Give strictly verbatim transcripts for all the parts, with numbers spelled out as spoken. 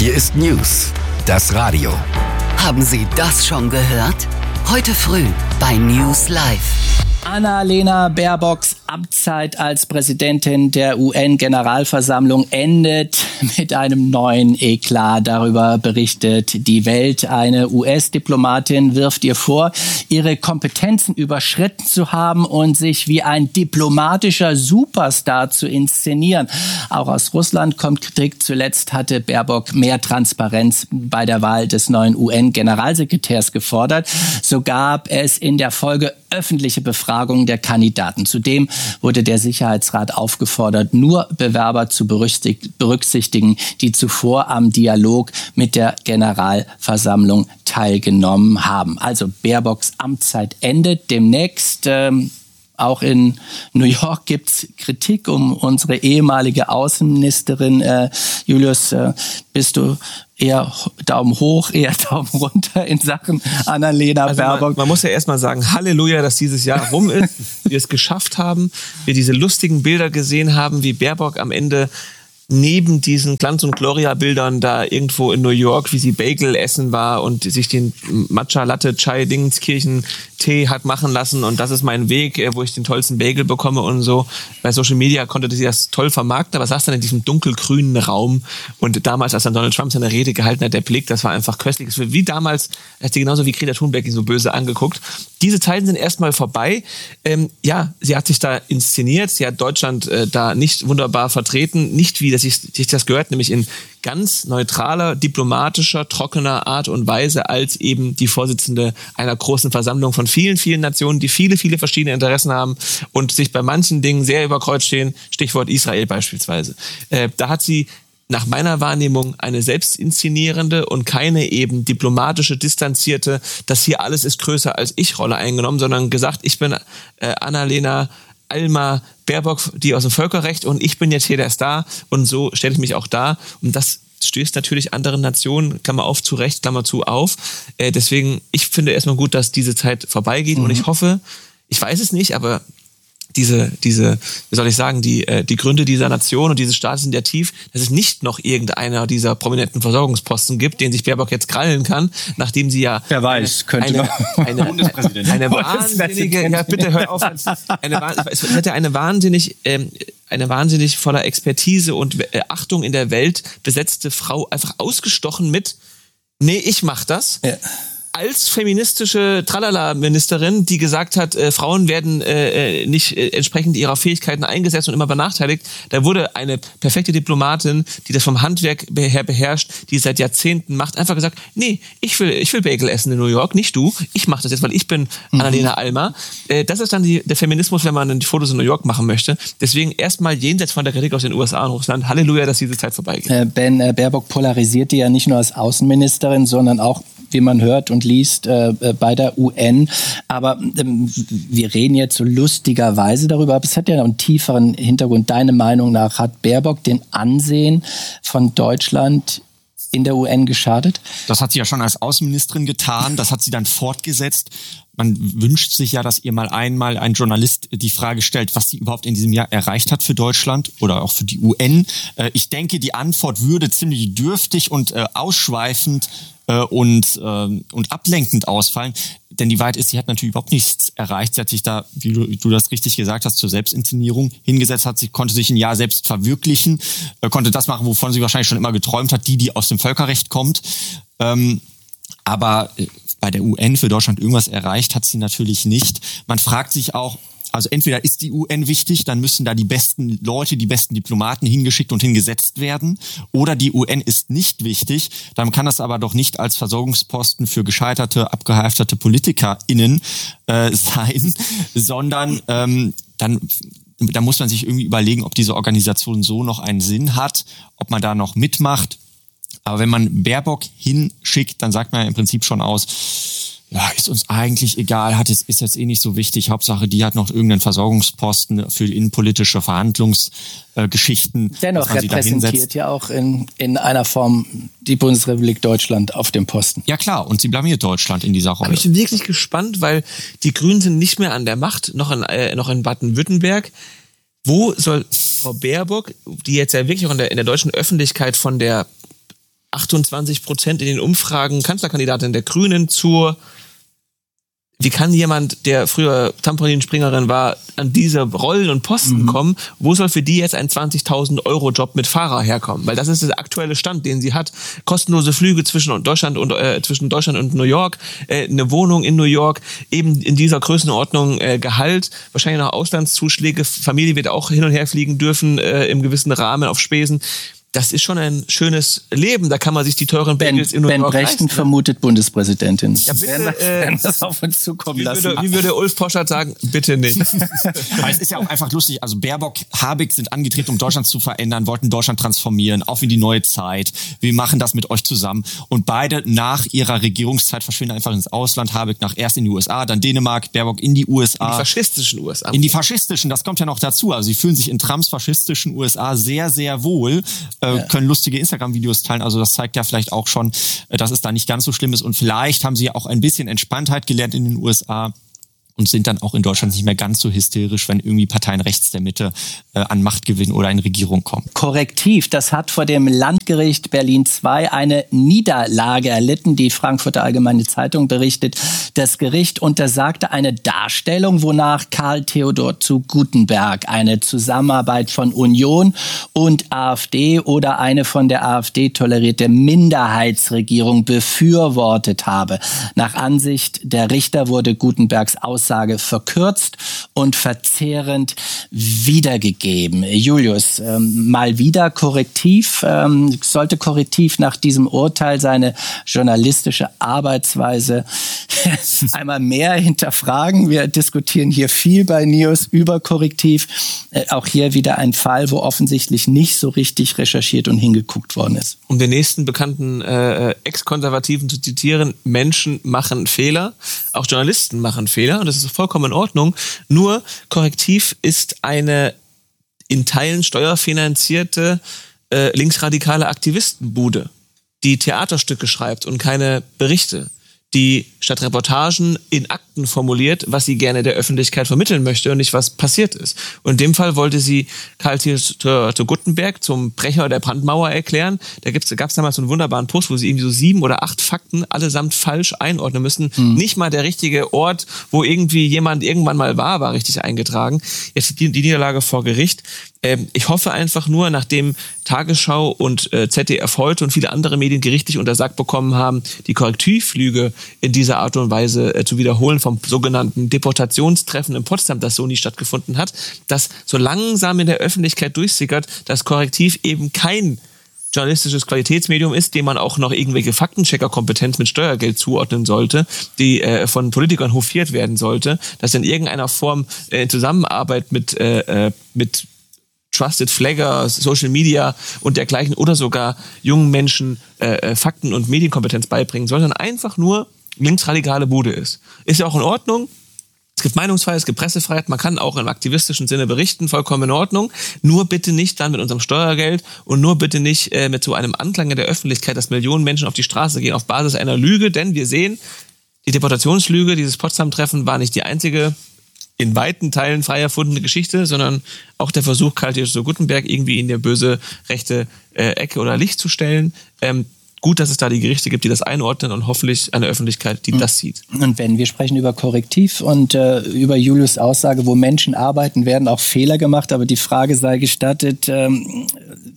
Hier ist News, das Radio. Haben Sie das schon gehört? Heute früh bei News Live. Annalena Baerbocks Amtszeit als Präsidentin der U N-Generalversammlung endet mit einem neuen Eklat. Darüber berichtet die Welt. Eine U S-Diplomatin wirft ihr vor, ihre Kompetenzen überschritten zu haben und sich wie ein diplomatischer Superstar zu inszenieren. Auch aus Russland kommt Kritik. Zuletzt hatte Baerbock mehr Transparenz bei der Wahl des neuen U N-Generalsekretärs gefordert. So gab es in der Folge öffentliche Befragungen der Kandidaten. Zudem wurde der Sicherheitsrat aufgefordert, nur Bewerber zu berücksichtigen, die zuvor am Dialog mit der Generalversammlung teilgenommen haben. Also Baerbocks Amtszeit endet demnächst. Ähm, Auch in New York gibt's Kritik um unsere ehemalige Außenministerin. Äh, Julius, äh, bist du eher Daumen hoch, eher Daumen runter in Sachen Annalena also Baerbock? Man, man muss ja erstmal sagen, Halleluja, dass dieses Jahr rum ist, wir es geschafft haben, wir diese lustigen Bilder gesehen haben, wie Baerbock am Ende neben diesen Glanz- und Gloria-Bildern da irgendwo in New York, wie sie Bagel essen war und sich den Matcha-Latte-Chai-Dingenskirchen-Tee hat machen lassen und das ist mein Weg, wo ich den tollsten Bagel bekomme und so. Bei Social Media konnte sie das toll vermarkten, aber saß dann in diesem dunkelgrünen Raum und damals, als dann Donald Trump seine Rede gehalten hat, der Blick, das war einfach köstlich. Das war wie damals, hat sie genauso wie Greta Thunberg ihn so böse angeguckt. Diese Zeiten sind erstmal vorbei. Ähm, ja, sie hat sich da inszeniert, sie hat Deutschland äh, da nicht wunderbar vertreten, nicht wie dass sich, sich das gehört, nämlich in ganz neutraler, diplomatischer, trockener Art und Weise als eben die Vorsitzende einer großen Versammlung von vielen, vielen Nationen, die viele, viele verschiedene Interessen haben und sich bei manchen Dingen sehr überkreuzt stehen, Stichwort Israel beispielsweise. Äh, da hat sie nach meiner Wahrnehmung eine selbstinszenierende und keine eben diplomatische, distanzierte, das hier alles ist größer als ich Rolle eingenommen, sondern gesagt, ich bin äh, Annalena Alma Baerbock, die aus dem Völkerrecht und ich bin jetzt hier der Star und so stelle ich mich auch dar und das stößt natürlich anderen Nationen, Klammer auf, zu Recht, Klammer zu, auf. Äh, deswegen, ich finde erstmal gut, dass diese Zeit vorbeigeht mhm. und ich hoffe, ich weiß es nicht, aber diese, diese, wie soll ich sagen, die, äh, die Gründe dieser Nation und dieses Staates sind ja tief, dass es nicht noch irgendeiner dieser prominenten Versorgungsposten gibt, den sich Baerbock jetzt krallen kann, nachdem sie ja Wer weiß, könnte eine, eine, eine, eine wahnsinnige, ja bitte hör auf, eine, es hätte eine wahnsinnig, ähm, eine wahnsinnig voller Expertise und äh, Achtung in der Welt besetzte Frau einfach ausgestochen mit, nee, ich mach das. Ja. Als feministische Tralala-Ministerin, die gesagt hat, äh, Frauen werden äh, nicht äh, entsprechend ihrer Fähigkeiten eingesetzt und immer benachteiligt, da wurde eine perfekte Diplomatin, die das vom Handwerk her beherrscht, die es seit Jahrzehnten macht, einfach gesagt, nee, ich will ich will Bagel essen in New York, nicht du, ich mache das jetzt, weil ich bin mhm. Annalena Alma. Äh, das ist dann die, der Feminismus, wenn man die Fotos in New York machen möchte. Deswegen erstmal jenseits von der Kritik aus den U S A und Russland, Halleluja, dass diese Zeit vorbeigeht. Äh, Ben, äh, Baerbock polarisierte ja nicht nur als Außenministerin, sondern auch, wie man hört und liest, äh, bei der U N. Aber ähm, wir reden jetzt so lustigerweise darüber, aber es hat ja noch einen tieferen Hintergrund. Deine Meinung nach, hat Baerbock den Ansehen von Deutschland in der U N geschadet? Das hat sie ja schon als Außenministerin getan, das hat sie dann fortgesetzt. Man wünscht sich ja, dass ihr mal einmal ein Journalist die Frage stellt, was sie überhaupt in diesem Jahr erreicht hat für Deutschland oder auch für die U N. Äh, ich denke, die Antwort würde ziemlich dürftig und äh, ausschweifend äh, und, äh, und ablenkend ausfallen. Denn die Wahrheit ist, sie hat natürlich überhaupt nichts erreicht. Sie hat sich da, wie du, du das richtig gesagt hast, zur Selbstinszenierung hingesetzt, hat sie, konnte sich ein Jahr selbst verwirklichen, äh, konnte das machen, wovon sie wahrscheinlich schon immer geträumt hat, die, die aus dem Völkerrecht kommt. Ähm, aber äh, bei der U N für Deutschland irgendwas erreicht hat sie natürlich nicht. Man fragt sich auch, also entweder ist die U N wichtig, dann müssen da die besten Leute, die besten Diplomaten hingeschickt und hingesetzt werden, oder die U N ist nicht wichtig, dann kann das aber doch nicht als Versorgungsposten für gescheiterte, abgehalfterte PolitikerInnen äh, sein, sondern ähm, dann da muss man sich irgendwie überlegen, ob diese Organisation so noch einen Sinn hat, ob man da noch mitmacht. Aber wenn man Baerbock hinschickt, dann sagt man ja im Prinzip schon aus, ja, ist uns eigentlich egal, hat es, ist jetzt eh nicht so wichtig. Hauptsache, die hat noch irgendeinen Versorgungsposten für innenpolitische Verhandlungsgeschichten. Äh, Dennoch repräsentiert ja auch in, in einer Form die Bundesrepublik Deutschland auf dem Posten. Ja klar, und sie blamiert Deutschland in dieser Rolle. Aber ich bin wirklich gespannt, weil die Grünen sind nicht mehr an der Macht, noch in, äh, noch in Baden-Württemberg. Wo soll Frau Baerbock, die jetzt ja wirklich auch in der, in der deutschen Öffentlichkeit von der achtundzwanzig Prozent in den Umfragen Kanzlerkandidatin der Grünen zur. Wie kann jemand, der früher Trampolinspringerin war, an diese Rollen und Posten mhm. kommen? Wo soll für die jetzt ein zwanzigtausend Euro Job mit Fahrer herkommen? Weil das ist der aktuelle Stand, den sie hat. Kostenlose Flüge zwischen Deutschland und äh, zwischen Deutschland und New York, äh, eine Wohnung in New York, eben in dieser Größenordnung äh, Gehalt, wahrscheinlich noch Auslandszuschläge. Familie wird auch hin und her fliegen dürfen äh, im gewissen Rahmen auf Spesen. Das ist schon ein schönes Leben. Da kann man sich die teuren Bagels in New York leisten. Ben Brechten vermutet Bundespräsidentin. Ja, bitte, werden, das, äh, werden das auf uns zukommen wie lassen. Würde, wie würde Ulf Poschardt sagen? Bitte nicht. Aber es ist ja auch einfach lustig. Also Baerbock, Habeck sind angetreten, um Deutschland zu verändern, wollten Deutschland transformieren, auf in die neue Zeit. Wir machen das mit euch zusammen. Und beide nach ihrer Regierungszeit verschwinden einfach ins Ausland. Habeck nach erst in die U S A, dann Dänemark, Baerbock in die U S A. In die faschistischen U S A. In die faschistischen, das kommt ja noch dazu. Also sie fühlen sich in Trumps faschistischen U S A sehr, sehr wohl, äh, ja. können lustige Instagram-Videos teilen. Also das zeigt ja vielleicht auch schon, dass es da nicht ganz so schlimm ist. Und vielleicht haben sie ja auch ein bisschen Entspanntheit gelernt in den U S A und sind dann auch in Deutschland nicht mehr ganz so hysterisch, wenn irgendwie Parteien rechts der Mitte äh, an Macht gewinnen oder in Regierung kommen. Korrektiv, das hat vor dem Landgericht Berlin zwei eine Niederlage erlitten. Die Frankfurter Allgemeine Zeitung berichtet, das Gericht untersagte eine Darstellung, wonach Karl Theodor zu Guttenberg eine Zusammenarbeit von Union und AfD oder eine von der AfD tolerierte Minderheitsregierung befürwortet habe. Nach Ansicht der Richter wurde Guttenbergs Aussage Aussage verkürzt und verzehrend wiedergegeben. Julius, ähm, mal wieder Korrektiv. Ähm, sollte Korrektiv nach diesem Urteil seine journalistische Arbeitsweise einmal mehr hinterfragen? Wir diskutieren hier viel bei News über Korrektiv. Äh, auch hier wieder ein Fall, wo offensichtlich nicht so richtig recherchiert und hingeguckt worden ist. Um den nächsten bekannten äh, Ex-Konservativen zu zitieren, Menschen machen Fehler, auch Journalisten machen Fehler und das ist vollkommen in Ordnung. Nur Korrektiv ist eine in Teilen steuerfinanzierte äh, linksradikale Aktivistenbude, die Theaterstücke schreibt und keine Berichte, die statt Reportagen in Akten formuliert, was sie gerne der Öffentlichkeit vermitteln möchte und nicht, was passiert ist. Und in dem Fall wollte sie Karl Theodor zu Guttenberg zum Brecher der Brandmauer erklären. Da gab es damals so einen wunderbaren Post, wo sie irgendwie so sieben oder acht Fakten allesamt falsch einordnen müssen. Mhm. Nicht mal der richtige Ort, wo irgendwie jemand irgendwann mal war, war richtig eingetragen. Jetzt die, die Niederlage vor Gericht. Ähm, ich hoffe einfach nur, nachdem Tagesschau und äh, Z D F heute und viele andere Medien gerichtlich untersagt bekommen haben, die Korrektivflüge in dieser Art und Weise äh, zu wiederholen vom sogenannten Deportationstreffen in Potsdam, das so nie stattgefunden hat, dass so langsam in der Öffentlichkeit durchsickert, dass Korrektiv eben kein journalistisches Qualitätsmedium ist, dem man auch noch irgendwelche Faktencheckerkompetenz mit Steuergeld zuordnen sollte, die äh, von Politikern hofiert werden sollte, dass in irgendeiner Form äh, in Zusammenarbeit mit äh, mit Trusted Flagger, Social Media und dergleichen oder sogar jungen Menschen äh, Fakten- und Medienkompetenz beibringen, sondern einfach nur linksradikale Bude ist. Ist ja auch in Ordnung. Es gibt Meinungsfreiheit, es gibt Pressefreiheit, man kann auch im aktivistischen Sinne berichten, vollkommen in Ordnung. Nur bitte nicht dann mit unserem Steuergeld und nur bitte nicht äh, mit so einem Anklang in der Öffentlichkeit, dass Millionen Menschen auf die Straße gehen auf Basis einer Lüge, denn wir sehen, die Deportationslüge, dieses Potsdam-Treffen war nicht die einzige in weiten Teilen frei erfundene Geschichte, sondern auch der Versuch, Karl Theodor zu Guttenberg irgendwie in der böse rechte äh, Ecke oder Licht zu stellen. Ähm, gut, dass es da die Gerichte gibt, die das einordnen und hoffentlich eine Öffentlichkeit, die das sieht. Und wenn wir sprechen über Korrektiv und äh, über Julius' Aussage, wo Menschen arbeiten, werden auch Fehler gemacht, aber die Frage sei gestattet, ähm,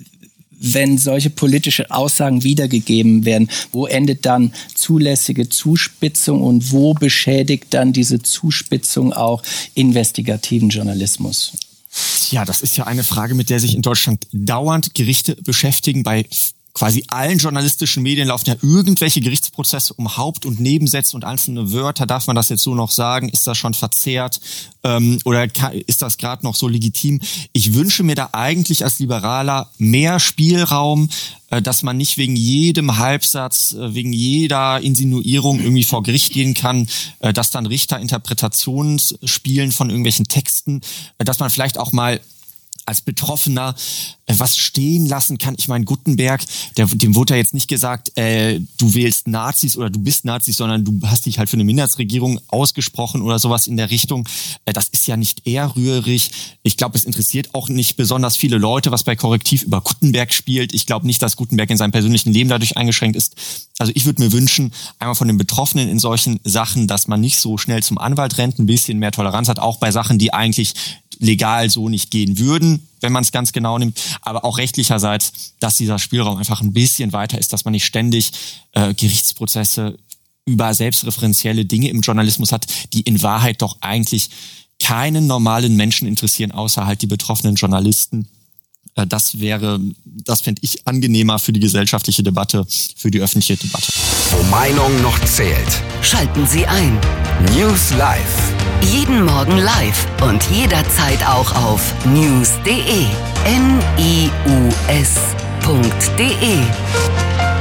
wenn solche politische Aussagen wiedergegeben werden, wo endet dann zulässige Zuspitzung und wo beschädigt dann diese Zuspitzung auch investigativen Journalismus? Ja, das ist ja eine Frage, mit der sich in Deutschland dauernd Gerichte beschäftigen. Bei quasi allen journalistischen Medien laufen ja irgendwelche Gerichtsprozesse um Haupt- und Nebensätze und einzelne Wörter. Darf man das jetzt so noch sagen? Ist das schon verzerrt? Ähm, oder kann, ist das gerade noch so legitim? Ich wünsche mir da eigentlich als Liberaler mehr Spielraum, äh, dass man nicht wegen jedem Halbsatz, äh, wegen jeder Insinuierung irgendwie vor Gericht gehen kann, äh, dass dann Richter Interpretationsspielen von irgendwelchen Texten, äh, dass man vielleicht auch mal als Betroffener äh, was stehen lassen kann. Ich meine, Guttenberg, der, dem wurde ja jetzt nicht gesagt, äh, du wählst Nazis oder du bist Nazis, sondern du hast dich halt für eine Minderheitsregierung ausgesprochen oder sowas in der Richtung. Äh, das ist ja nicht eher rührig. Ich glaube, es interessiert auch nicht besonders viele Leute, was bei Korrektiv über Guttenberg spielt. Ich glaube nicht, dass Guttenberg in seinem persönlichen Leben dadurch eingeschränkt ist. Also ich würde mir wünschen, einmal von den Betroffenen in solchen Sachen, dass man nicht so schnell zum Anwalt rennt, ein bisschen mehr Toleranz hat, auch bei Sachen, die eigentlich legal so nicht gehen würden, wenn man es ganz genau nimmt, aber auch rechtlicherseits, dass dieser Spielraum einfach ein bisschen weiter ist, dass man nicht ständig äh, Gerichtsprozesse über selbstreferenzielle Dinge im Journalismus hat, die in Wahrheit doch eigentlich keinen normalen Menschen interessieren, außer halt die betroffenen Journalisten. Äh, das wäre, das fände ich angenehmer für die gesellschaftliche Debatte, für die öffentliche Debatte. Wo Meinung noch zählt. Schalten Sie ein. News Live. Jeden Morgen live und jederzeit auch auf news punkt de. N I U S punkt de.